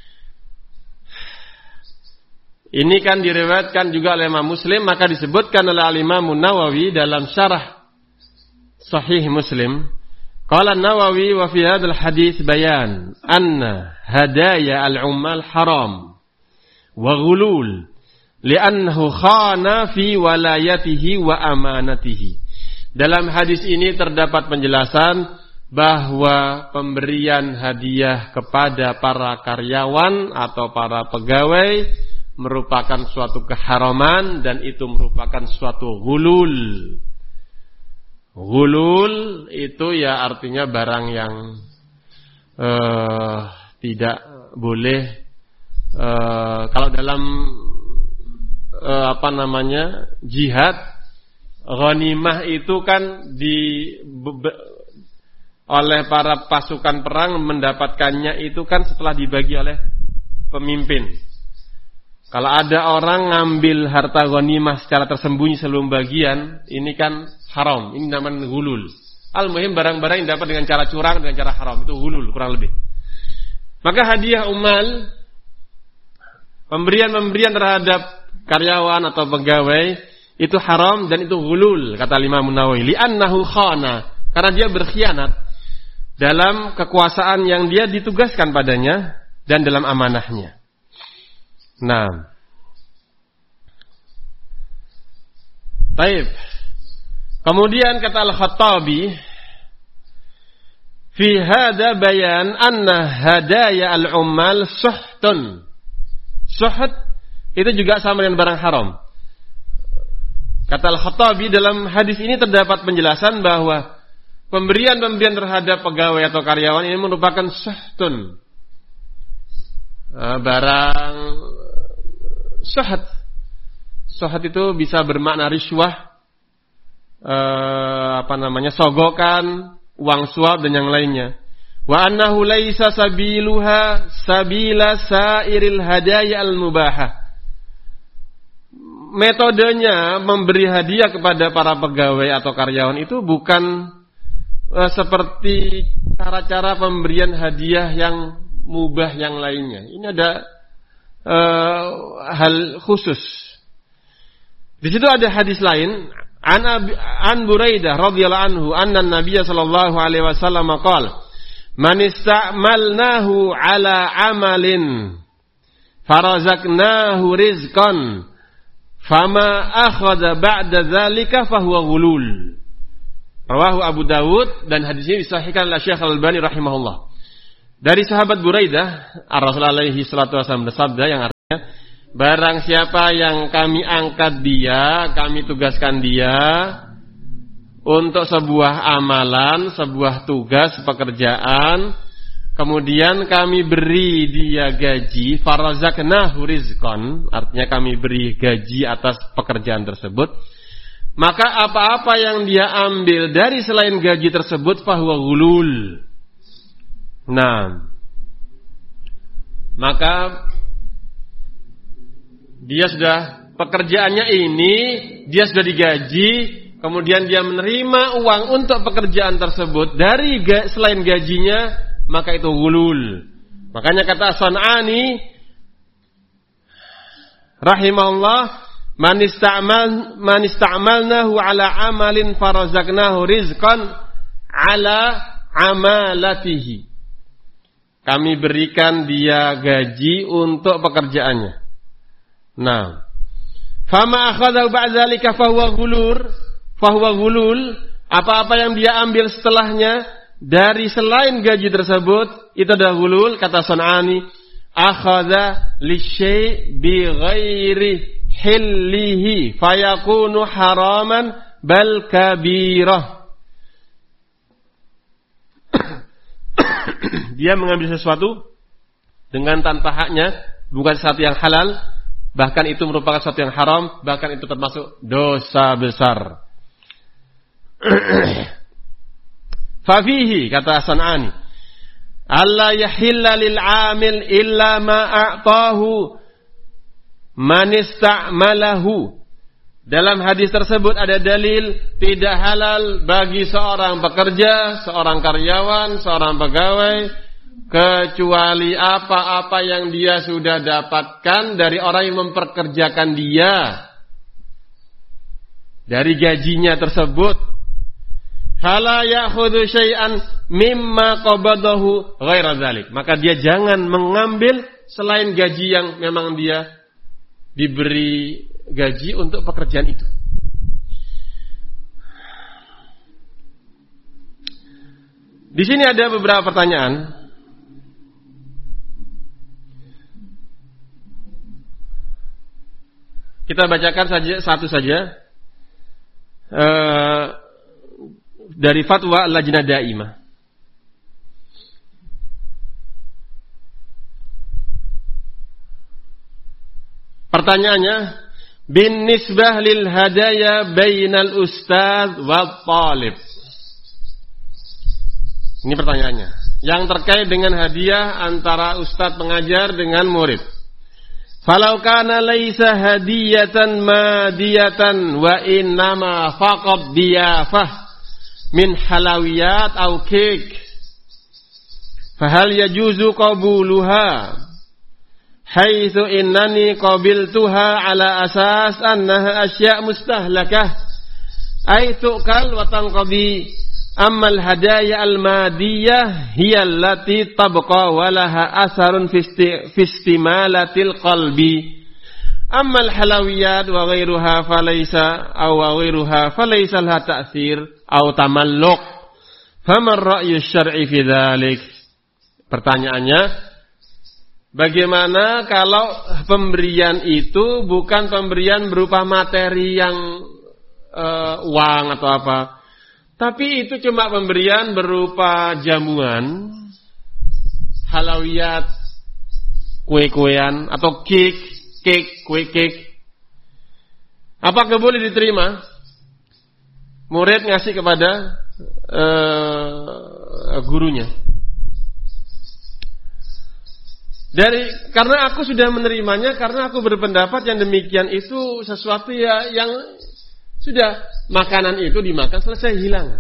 [SPEAKER 1] Ini kan diriwayatkan juga oleh Imam Muslim, maka disebutkan oleh Imam Nawawi dalam syarah Sahih Muslim. Qala Nawawi wa fi hadzal hadis bayan anna hadaya al-ummal haram wa ghulul li'annahu khana fi walayatihi wa amanatihi. Dalam hadis ini terdapat penjelasan bahwa pemberian hadiah kepada para karyawan atau para pegawai merupakan suatu keharaman dan itu merupakan suatu ghulul. Ghulul itu ya artinya barang yang uh, tidak boleh uh, kalau dalam uh, apa namanya jihad, ghanimah itu kan di be, oleh para pasukan perang mendapatkannya itu kan setelah dibagi oleh pemimpin. Kalau ada orang ngambil harta ghanimah secara tersembunyi sebelum bagian, ini kan haram. Ini namanya ghulul. Al-muhim barang-barang yang dapat dengan cara curang, dengan cara haram, itu ghulul kurang lebih. Maka hadiah umal, pemberian-pemberian terhadap karyawan atau pegawai itu haram dan itu ghulul, kata Imam Nawawi. Li'annahu khana, karena dia berkhianat dalam kekuasaan yang dia ditugaskan padanya dan dalam amanahnya. Nah, baik. Kemudian kata Al-Khattabi, fi hadza bayan anna hadaya al-ummal suhtun. Suht itu juga sama dengan barang haram. Kata Al-Khattabi, dalam hadis ini terdapat penjelasan bahwa pemberian-pemberian terhadap pegawai atau karyawan ini merupakan suhtun. Barang suhat. Suhat itu bisa bermakna riswah, eh, apa namanya, sogokan, uang suap dan yang lainnya. Wa annahu laisa sabiluha sabila sairil hadaya al-mubahah. Metodenya memberi hadiah kepada para pegawai atau karyawan itu bukan eh, seperti cara-cara pemberian hadiah yang mubah yang lainnya. Ini ada uh, hal khusus. Di situ ada hadis lain, an an Buraidah radhiyallahu anhu, anna Nabiy sallallahu alaihi wasallam qala, "Man ista'malnahu ala amalin farazaqnahu rizqan fama akhadha ba'da dzalika fahuwa ghulul." Rawahu Abu Dawud, dan hadis ini disahihkan oleh Syekh Al-Albani rahimahullah. Dari sahabat Buraidah, Rasulullah alaihi salatu wasallam bersabda yang artinya, barang siapa yang kami angkat dia, kami tugaskan dia untuk sebuah amalan, sebuah tugas, pekerjaan, kemudian kami beri dia gaji, farazaqnahu rizqan, artinya kami beri gaji atas pekerjaan tersebut, maka apa-apa yang dia ambil dari selain gaji tersebut fahuwa ghulul. Nah, maka dia sudah, pekerjaannya ini dia sudah digaji, kemudian dia menerima uang untuk pekerjaan tersebut dari ga, selain gajinya, maka itu ghulul. Makanya kata San'ani rahimahullah, man ista'mal man ista'malnahu ala amalin farazaqnahu rizqan ala amalatihi. Kami berikan dia gaji untuk pekerjaannya. Nah, fama akhadha ba'dzalika fahuwa ghulur, fahuwa ghulul, apa-apa yang dia ambil setelahnya dari selain gaji tersebut itu adalah ghulul. Kata San'ani, akhadha lisyai' bi ghairi hillihi fayakunu haraman bal kabirah. Dia mengambil sesuatu dengan tanpa haknya, bukan sesuatu yang halal, bahkan itu merupakan sesuatu yang haram, bahkan itu termasuk dosa besar. Fafihi, kata San'ani, alla yahilla lil 'amil illa ma a'tahu man ista'malahu. Dalam hadis tersebut ada dalil tidak halal bagi seorang pekerja, seorang karyawan, seorang pegawai, kecuali apa-apa yang dia sudah dapatkan dari orang yang memperkerjakan dia, dari gajinya tersebut. Fala ya'khudhu syai'an mimma qabadahu ghaira dzalik. Maka dia jangan mengambil selain gaji yang memang dia diberi gaji untuk pekerjaan itu. Di sini ada beberapa pertanyaan. Kita bacakan saja satu saja. Uh, dari fatwa Lajnah Daimah. Pertanyaannya, bin nisbah lil hadaya bainal ustaz wal talib. Ini pertanyaannya. Yang terkait dengan hadiah antara ustaz pengajar dengan murid. Falau kana laisa hadiyatan madiyatan wa innama faqad diyafah min halawiyat au kek. Fahal yajuzu qabuluha? Haitsu innani qabiltuha ala asas annaha asya' mustahlakah ay tu'kal wa tanqadi, amma al-hadaya al-madiyah hiya allati tabqa wa laha asarun fi istimalatil qalbi, amma al-halawiyat wa ghairuha falaysa aw ghairuha falaysa laha ta'thir aw tamalluq, faman ra'yu syar'i fi dzalik. Pertanyaannya, bagaimana kalau pemberian itu bukan pemberian berupa materi yang uh, uang atau apa, tapi itu cuma pemberian berupa jamuan, halawiyat, kue-kuean atau cake, cake, kue cake. Apakah boleh diterima? Murid ngasih kepada uh, gurunya. Dari karena aku sudah menerimanya, karena aku berpendapat yang demikian itu sesuatu ya yang sudah makanan itu dimakan selesai hilang.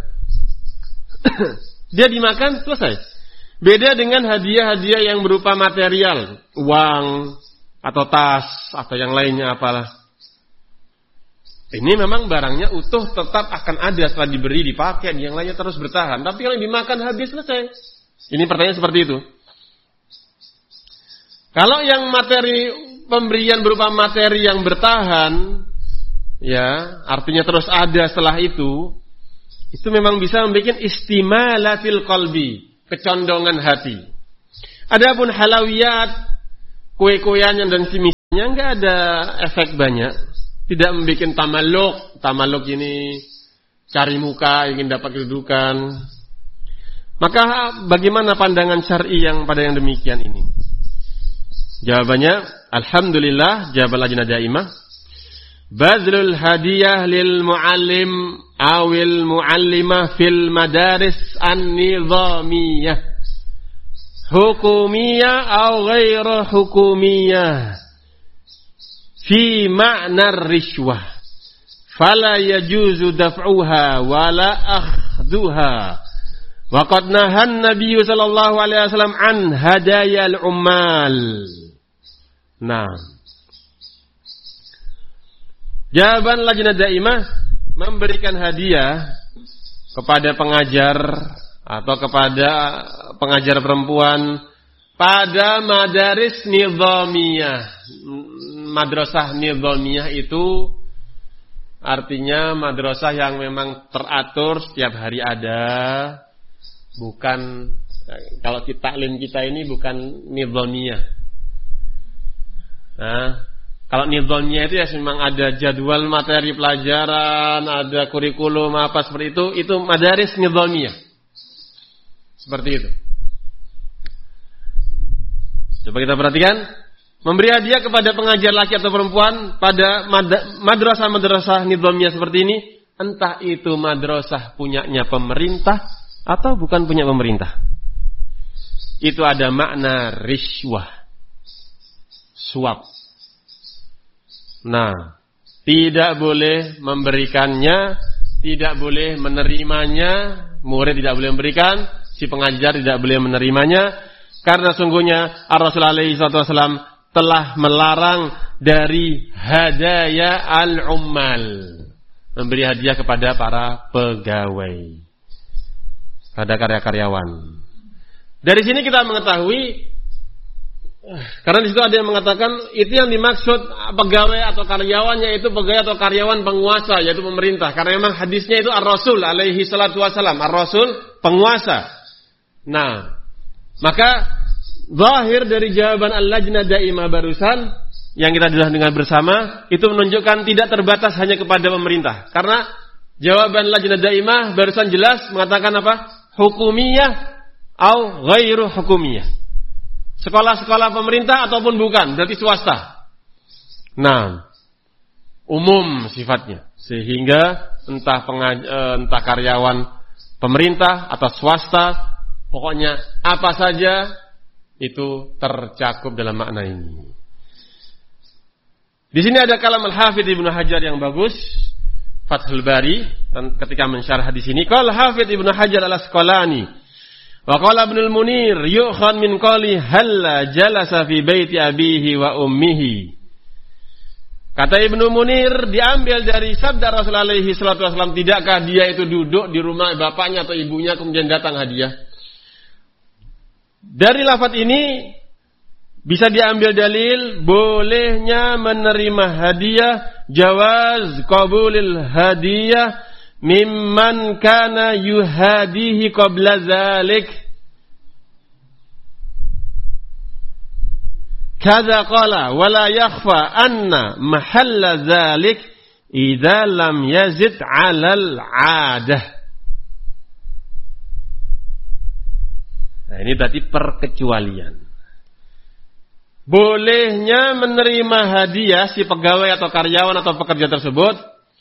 [SPEAKER 1] Dia dimakan selesai. Beda dengan hadiah-hadiah yang berupa material, uang atau tas atau yang lainnya apalah. Ini memang barangnya utuh, tetap akan ada setelah diberi, dipakai, yang lainnya terus bertahan. Tapi kalau yang dimakan habis selesai. Ini pertanyaan seperti itu. Kalau yang materi pemberian berupa materi yang bertahan, ya, artinya terus ada setelah itu, itu memang bisa membuat istimalatil qalbi, kecondongan hati. Adapun halawiyat, kue-kuean yang dan nggak ada efek banyak, tidak membuat tamaluk. Tamaluk ini cari muka, ingin dapat kedudukan. Maka bagaimana pandangan syar'i yang pada yang demikian ini? Jawabannya, alhamdulillah, jawaban lajnah daimah. Bazlul hadiyah lil muallim awil muallimah fil madaris an-nizamiyah, hukumiyah aw ghairu hukumiyah, fi ma'na rishwah, fala yajuzu daf'uha wala akhduha. Wa qad nahan Nabi sallallahu alaihi wasallam an hadayal ummal. Nah, jawaban lajnah daimah memberikan hadiah kepada pengajar atau kepada pengajar perempuan pada madaris nizamiyah. Madrasah nizamiyah itu artinya madrasah yang memang teratur, setiap hari ada. Bukan, kalau kita taklim kita ini bukan nizamiyah. Nah, kalau nizamiyah itu ya memang ada jadwal materi pelajaran, ada kurikulum apa seperti itu, itu madaris nizamiyah. Seperti itu. Coba kita perhatikan, memberi hadiah kepada pengajar laki atau perempuan pada madrasah-madrasah nizamiyah seperti ini, entah itu madrasah punyanya pemerintah atau bukan punya pemerintah. Itu ada makna rishwah, suap. Nah, tidak boleh memberikannya, tidak boleh menerimanya, murid tidak boleh memberikan, si pengajar tidak boleh menerimanya, karena sungguhnya Ar-Rasul alaihi wasallam telah melarang dari hadaya al-ummal, memberi hadiah kepada para pegawai, pada karya-karyawan. Dari sini kita mengetahui, karena di situ ada yang mengatakan itu yang dimaksud pegawai atau karyawannya itu pegawai atau karyawan penguasa, yaitu pemerintah. Karena memang hadisnya itu Ar-Rasul alaihi salatu wasalam, Ar-Rasul penguasa. Nah, maka zahir dari jawaban Al-Lajnah Daimah barusan yang kita sudah dengar bersama itu menunjukkan tidak terbatas hanya kepada pemerintah. Karena jawaban Lajnah Daimah barusan jelas mengatakan apa? Hukumiyah atau ghairu hukumiyah. Sekolah-sekolah pemerintah ataupun bukan, berarti swasta. Nah, umum sifatnya, sehingga entah pengaj- entah karyawan pemerintah atau swasta, pokoknya apa saja itu tercakup dalam makna ini. Di sini ada kalam Al-Hafidz Ibnu Hajar yang bagus, Fathul Bari, dan ketika mensyarah di sini, qala Hafidz Ibnu Hajar Al-Asqalani, wa qala Ibnu Al-Munir yu'khad min qali halla jalasa fi baiti abihi wa ummihi. Kata Ibnu Munir diambil dari sabda Rasul alaihi salatu wasallam, tidakkah dia itu duduk di rumah bapaknya atau ibunya kemudian datang hadiah. Dari lafaz ini bisa diambil dalil bolehnya menerima hadiah, jawaz qabulil hadiah mimman kana yuhadihi qabla zalik. Kadza qala wala yakhfa anna mahalla zalik idza lam yazid 'alal 'adah. Nah, ini berarti perkecualian. Bolehnya menerima hadiah si pegawai atau karyawan atau pekerja tersebut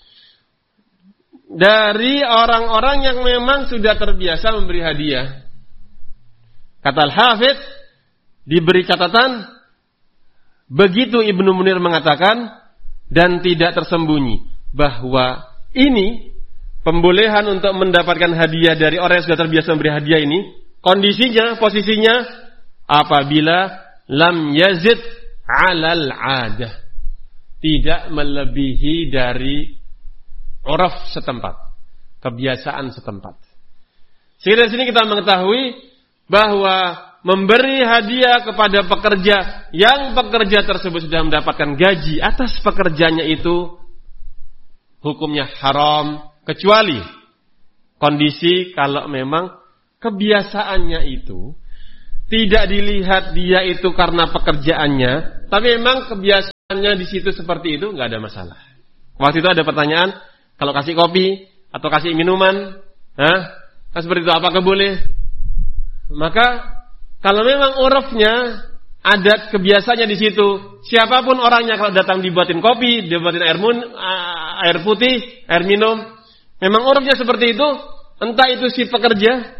[SPEAKER 1] dari orang-orang yang memang sudah terbiasa memberi hadiah. Kata Al-Hafidz, diberi catatan, begitu Ibnu Munir mengatakan, dan tidak tersembunyi bahwa ini pembolehan untuk mendapatkan hadiah dari orang yang sudah terbiasa memberi hadiah ini, kondisinya, posisinya apabila lam yazid 'alal 'adah, tidak melebihi dari uraf setempat, kebiasaan setempat. Sehingga dari sini kita mengetahui bahwa memberi hadiah kepada pekerja yang pekerja tersebut sudah mendapatkan gaji atas pekerjaannya itu hukumnya haram, kecuali kondisi kalau memang kebiasaannya itu tidak dilihat dia itu karena pekerjaannya, tapi memang kebiasaan di situ seperti itu nggak ada masalah. Waktu itu ada pertanyaan, kalau kasih kopi atau kasih minuman, nah, kan seperti itu apakah boleh? Maka kalau memang urufnya, adat kebiasaannya di situ, siapapun orangnya kalau datang dibuatin kopi, dibuatin air mun, air putih, air minum, memang urufnya seperti itu, entah itu si pekerja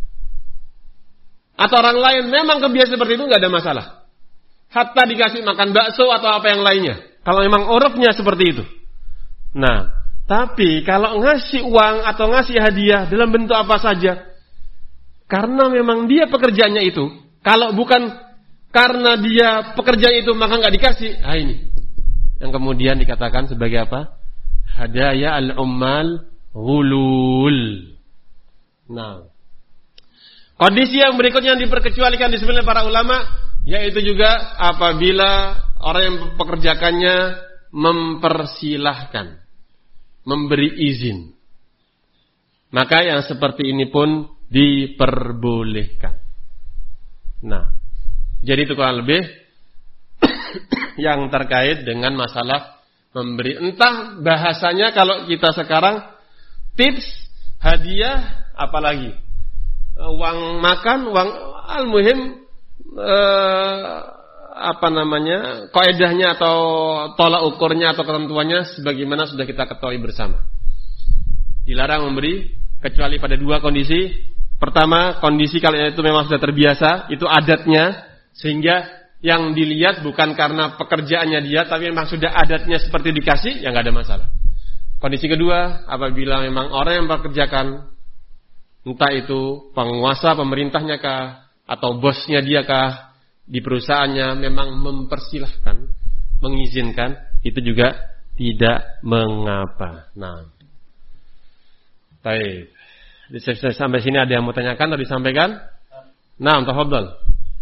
[SPEAKER 1] atau orang lain, memang kebiasaan seperti itu nggak ada masalah. Hatta dikasih makan bakso atau apa yang lainnya, kalau memang urufnya seperti itu. Nah, tapi kalau ngasih uang atau ngasih hadiah dalam bentuk apa saja, karena memang dia pekerjaannya itu, kalau bukan karena dia pekerjaan itu maka nggak dikasih, ah ini yang kemudian dikatakan sebagai apa? Hadaya al-ummal ghulul. Nah, kondisi yang berikutnya yang diperkecualikan disebutnya para ulama, yaitu juga apabila orang yang pekerjakannya mempersilahkan, memberi izin, maka yang seperti ini pun diperbolehkan. Nah, jadi itu kurang lebih yang terkait dengan masalah memberi. Entah bahasanya kalau kita sekarang tips, hadiah, apalagi uang makan, uang al-muhim eh, apa namanya, kaidahnya atau tolak ukurnya atau ketentuannya sebagaimana sudah kita ketahui bersama. Dilarang memberi kecuali pada dua kondisi. Pertama, kondisi kalian itu memang sudah terbiasa, itu adatnya, sehingga yang dilihat bukan karena pekerjaannya dia, tapi memang sudah adatnya seperti dikasih, ya nggak ada masalah. Kondisi kedua, apabila memang orang yang bekerjakan, entah itu penguasa pemerintahnya kah, atau bosnya dia kah, di perusahaannya memang mempersilahkan, mengizinkan, itu juga tidak mengapa. Nah, baik. Sampai sini ada yang mau tanyakan atau disampaikan? Nah, tafadhol.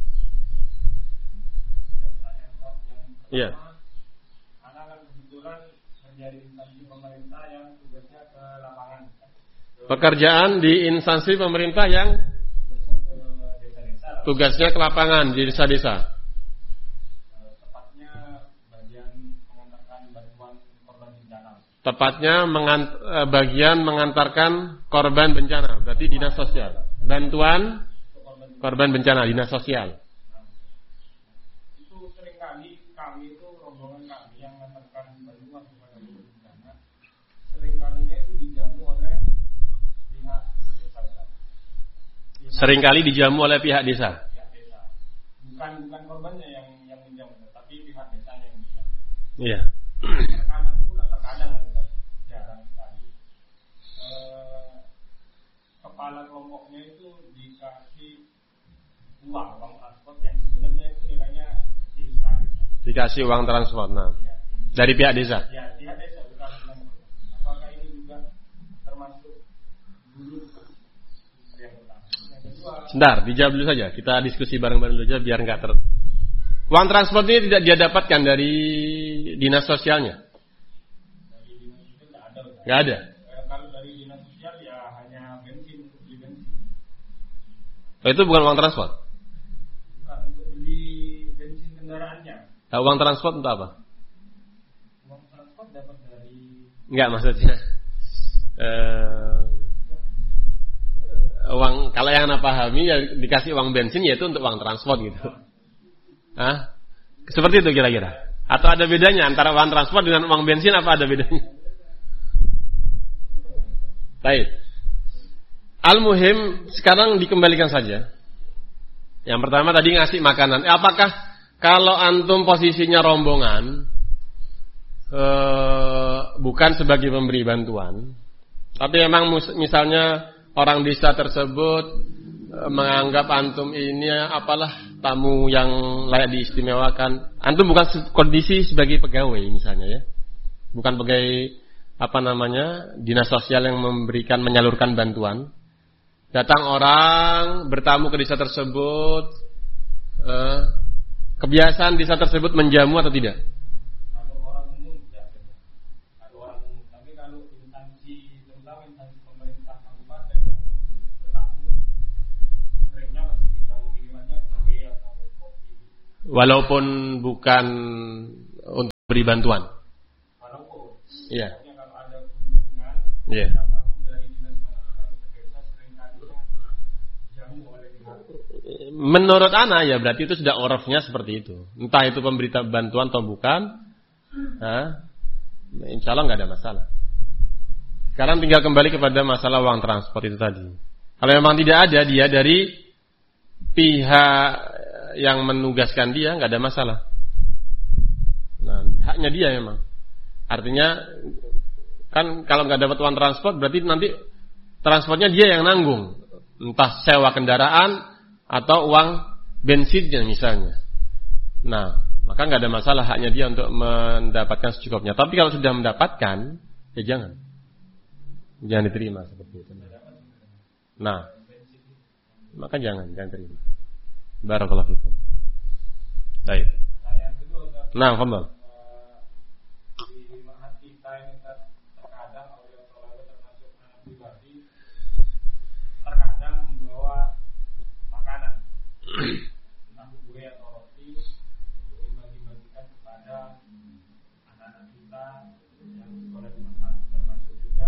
[SPEAKER 1] Iya.
[SPEAKER 4] Karena kan kebetulan menjadi instansi pemerintah yang tugasnya ke lapangan.
[SPEAKER 1] Pekerjaan di instansi pemerintah yang tugasnya ke lapangan di desa-desa.
[SPEAKER 4] Tepatnya bagian mengantarkan bantuan korban bencana.
[SPEAKER 1] Tepatnya mengant- bagian mengantarkan korban bencana, berarti dinas sosial. Bantuan korban bencana, dinas sosial.
[SPEAKER 4] Itu seringkali kami itu rombongan kami yang mengantarkan bantuan kepada korban bencana, seringkalinya itu dijamu oleh pihak desa.
[SPEAKER 1] Seringkali dijamu oleh pihak desa.
[SPEAKER 4] Pihak desa. Bukan bukan korbannya yang yang menjamu, tapi pihak desa yang menjamu.
[SPEAKER 1] Iya.
[SPEAKER 4] Terkadang pula terkadang jarang sekali. Eh, kepala kelompoknya itu dikasih uang, uang transport yang sebenarnya itu nilainya tinggi sekali.
[SPEAKER 1] Dikasih uang transport. Nah,
[SPEAKER 4] Ya,
[SPEAKER 1] dari pihak desa.
[SPEAKER 4] ya pihak desa bukan bukan. Apakah ini juga termasuk dulu yang pertama? Yang kedua,
[SPEAKER 1] Sebentar, dijawab dulu saja. Kita diskusi bareng-bareng dulu aja biar nggak ter. Uang transport ini tidak dia dapatkan dari dinas sosialnya.
[SPEAKER 4] dari dinas itu nggak ada. Ustaz.
[SPEAKER 1] Nggak ada.
[SPEAKER 4] Eh, Kalau dari dinas sosial ya hanya bensin untuk beli bensin,
[SPEAKER 1] Oh, itu bukan uang transport.
[SPEAKER 4] bukan untuk beli bensin kendaraannya.
[SPEAKER 1] Nah, uang transport untuk apa?
[SPEAKER 4] Uang transport dapat dari
[SPEAKER 1] Enggak, maksudnya eh, uang, kalau yang anda pahami ya dikasih uang bensin yaitu untuk uang transport gitu. Hah? Seperti itu kira-kira. Atau ada bedanya antara uang transport dengan uang bensin, apa ada bedanya? Baik. Al-muhim sekarang dikembalikan saja. Yang pertama tadi ngasih makanan. Eh, apakah kalau antum posisinya rombongan eh, bukan sebagai pemberi bantuan, tapi memang mus- misalnya orang desa tersebut eh, menganggap antum ini apalah tamu yang layak diistimewakan. Antum bukan se- kondisi sebagai pegawai misalnya ya. Bukan sebagai apa namanya dinas sosial yang memberikan menyalurkan bantuan. Datang orang bertamu ke desa tersebut, eh, kebiasaan desa tersebut menjamu atau tidak?
[SPEAKER 4] kalau orang umum tidak ada. Kalau orang umum, tapi kalau instansi terutama instansi pemerintah kabupaten yang bertamu, seringnya pasti dijamu minumannya kue atau kopi.
[SPEAKER 1] Walaupun bukan beri bantuan.
[SPEAKER 4] Walaupun
[SPEAKER 1] Iya.
[SPEAKER 4] kalau ada kunjungan
[SPEAKER 1] Iya.
[SPEAKER 4] datang dari dinas manapun ke desa seringkali jamu oleh pihak.
[SPEAKER 1] Menurut ana ya berarti itu sudah orafnya seperti itu. Entah itu pemberita bantuan atau bukan, nah, insya Allah nggak ada masalah. Sekarang tinggal kembali kepada masalah uang transport itu tadi. Kalau memang tidak ada dia dari pihak yang menugaskan dia, nggak ada masalah. Nah, haknya dia memang. Artinya kan kalau nggak dapat uang transport berarti nanti transportnya dia yang nanggung, entah sewa kendaraan atau uang bensinnya misalnya. Nah, maka nggak ada masalah haknya dia untuk mendapatkan secukupnya. Tapi kalau sudah mendapatkan, ya jangan, jangan diterima seperti itu. Nah, maka jangan, jangan terima. Barakallahu fikum. Baik. Nah, fadhal.
[SPEAKER 4] Di mahat kita ini terkadang oleh selalu termasuk anak pribadi terkadang membawa makanan entah kue atau roti untuk dibagi-bagikan kepada anak-anak kita yang sekolah di mahat, termasuk juga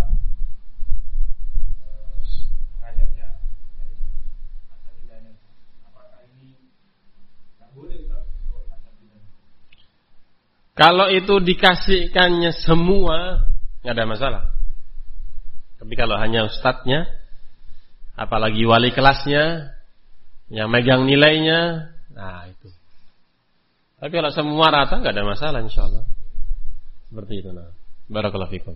[SPEAKER 4] mengajarnya dari asal tidaknya. Apakah ini tak boleh tak untuk asal tidaknya?
[SPEAKER 1] Kalau itu dikasihkannya semua, nggak ada masalah. Tapi kalau hanya ustadznya, apalagi wali kelasnya, yang megang nilainya, nah itu. Tapi kalau semua rata, nggak ada masalah, insya Allah. Seperti itu, nah. Barakallahu fikum.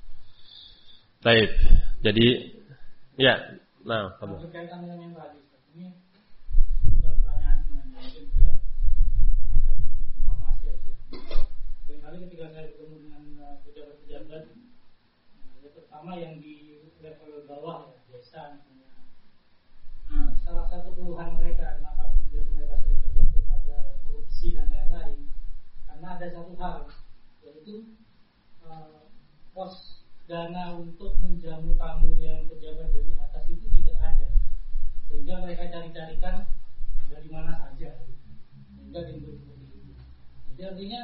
[SPEAKER 1] Baik. Jadi, ya, nah.
[SPEAKER 3] Berkaitan dengan yang tadi, ini bukan pertanyaan sebenarnya, mungkin sudah saya informasi aja. Kali ketika saya bertemu dengan pejabat-pejabat, yang pertama yang di level bawah ya, desa misalnya, salah satu keluhan mereka kenapa kemudian mereka sering terjatuh pada korupsi dan lain-lain, karena ada satu hal, yaitu uh, pos dana untuk menjamu tamu yang pejabat dari atas itu tidak ada, sehingga mereka cari-carikan dari mana saja, sehingga timbul seperti itu. Jadi artinya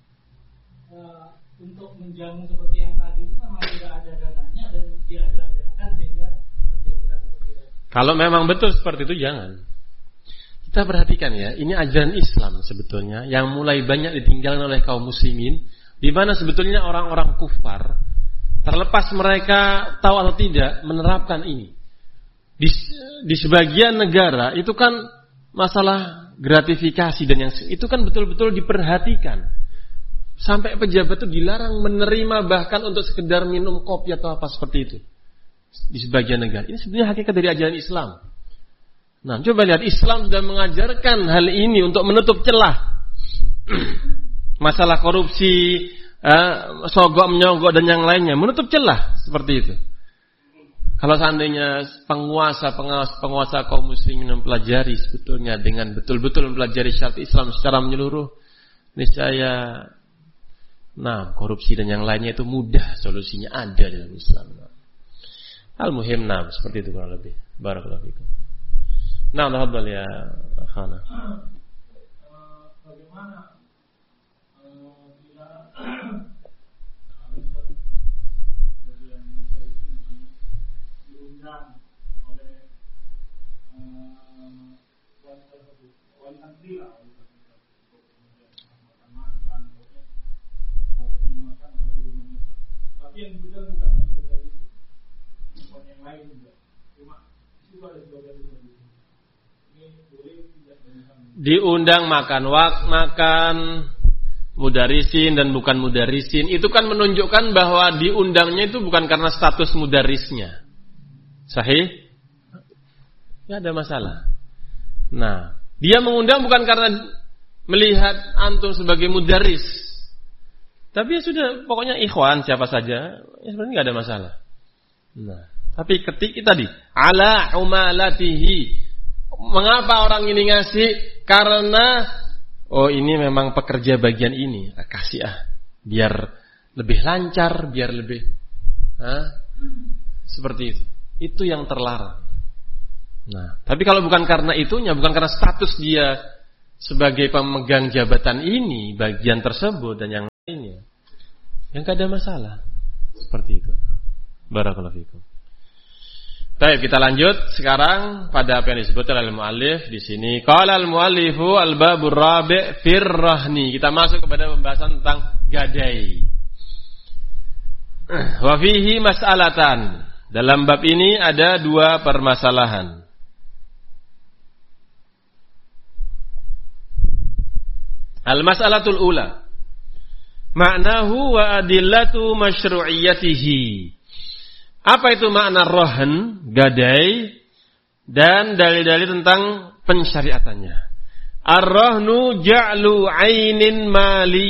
[SPEAKER 3] Uh, untuk menjamu seperti yang tadi itu memang tidak ada dananya dan diada-adakan sehingga terjadi seperti itu.
[SPEAKER 1] Kalau memang betul seperti itu jangan. Kita perhatikan ya, ini ajaran Islam sebetulnya yang mulai banyak ditinggalkan oleh kaum muslimin, di mana sebetulnya orang-orang kufar terlepas mereka tahu atau tidak menerapkan ini. Di, di sebagian negara itu kan masalah gratifikasi dan yang itu kan betul-betul diperhatikan. Sampai pejabat itu dilarang menerima bahkan untuk sekedar minum kopi atau apa seperti itu. Di sebagian negara. Ini sebenarnya hakikat dari ajaran Islam. Nah, coba lihat, Islam sudah mengajarkan hal ini untuk menutup celah. Masalah korupsi, eh, sogok menyogok dan yang lainnya, menutup celah seperti itu. Kalau seandainya penguasa penguasa penguasa kaum muslimin mempelajari sebetulnya dengan betul-betul mempelajari syariat Islam secara menyeluruh, niscaya nah, korupsi dan yang lainnya itu mudah solusinya ada dalam Islam. Al-muhim, nah, seperti itu kurang lebih. Barakallahu fikum. Nah, tafadhal ya Khana.
[SPEAKER 4] Bagaimana bila bagian dari sini diundang oleh wali negeri lah, tapi yang diundang bukan hanya dari itu, bukan yang lain juga. Cuma itu ada sebagian dari itu. Ini boleh tidak dengan
[SPEAKER 1] Diundang makan wak, makan mudarisin dan bukan mudarisin. Itu kan menunjukkan bahwa diundangnya itu bukan karena status mudarisnya. Sahih? Ya ada masalah. Nah, dia mengundang bukan karena melihat antum sebagai mudaris. Tapi ya sudah, pokoknya ikhwan siapa saja, ya sebenarnya nggak ada masalah. Nah, tapi ketika tadi ala umalatihi, mengapa orang ini ngasih? Karena oh ini memang pekerja bagian ini, ah, kasih ah, biar lebih lancar, biar lebih, ah, seperti itu. Itu yang terlarang. Nah, tapi kalau bukan karena itunya, bukan karena status dia sebagai pemegang jabatan ini, bagian tersebut dan yang Ini yang gak ada masalah. Seperti itu. Barakallahu fikum. Baik, kita lanjut sekarang pada apa yang disebutkan oleh muallif di sini. Qala al-muallifu al-babur rabi' fir rahni. Kita masuk kepada pembahasan tentang gadai. Wa fihi mas'alatan. Dalam bab ini ada dua permasalahan. Al-mas'alatul ula. Ma'nahu wa adillatu masyru'iyyatihi. Apa itu makna rohan, gadai, dan dalil-dalil tentang pensyariatannya. Ar-rohnu ja'lu ainin mali